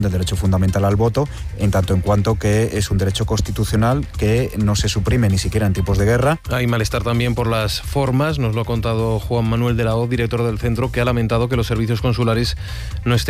del derecho fundamental al voto, en tanto en cuanto que es un derecho constitucional que no se suprime ni siquiera en tiempos de guerra. Hay malestar también por las formas, nos lo ha contado Juan Manuel de la O, director del centro, que ha lamentado que los servicios consulares no estén